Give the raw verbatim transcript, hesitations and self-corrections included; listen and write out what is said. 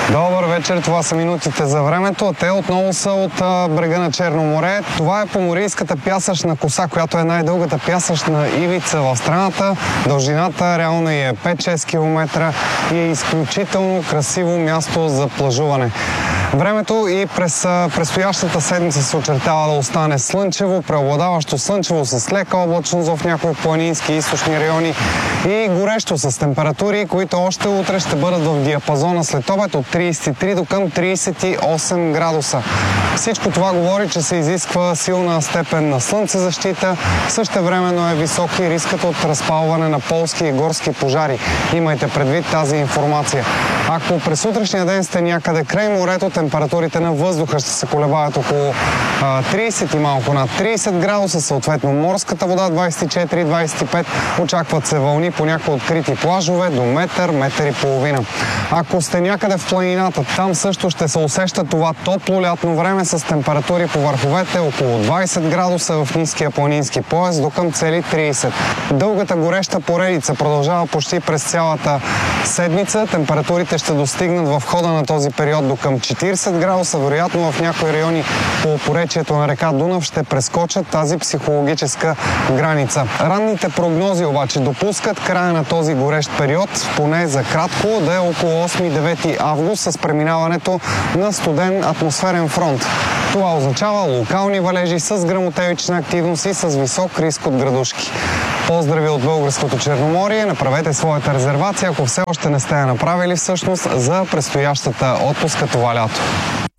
Добър вечер, това са минутите за времето. Те отново са от брега на Черно море. Това е Поморийската пясъчна коса, която е най-дългата пясъчна ивица в страната. Дължината реално е пет-шест километра и е изключително красиво място за плажуване. Времето и през предстоящата седмица се очертава да остане слънчево, преобладаващо слънчево с лека облачност в някои планински и източни райони и горещо с температури, които още утре ще бъдат в диапазона след обед от тридесет и три до към тридесет и осем градуса. Всичко това говори, че се изисква силна степен на слънцезащита. Същевременно е висок и рискът от разпалване на полски и горски пожари. Имайте предвид тази информация. Ако през утрешния ден сте някъде край морето, температурите на въздуха ще се колебаят около а, тридесет и малко над тридесет градуса, съответно морската вода двадесет и четири до двадесет и пет. Очакват се вълни по някои открити плажове до метър, метър и половина. Ако сте някъде в планината, там също ще се усеща това топло лятно време с температури по върховете около двадесет градуса в ниския планински пояс до към цели тридесет. Дългата гореща поредица продължава почти през цялата седмица. Температурите ще достигнат в хода на този период до към четиридесет градуса. Вероятно в някои райони по поречието на река Дунав ще прескочат тази психологическа граница. Ранните прогнози обаче допускат края на този горещ период, поне за кратко, да е около осми-девети август с преминаването на студен атмосферен фронт. Това означава локални валежи с гръмотевична активност и с висок риск от градушки. Поздрави от българското Черноморие, направете своята резервация, ако все още не сте я направили всъщност за предстоящата отпуска това лято.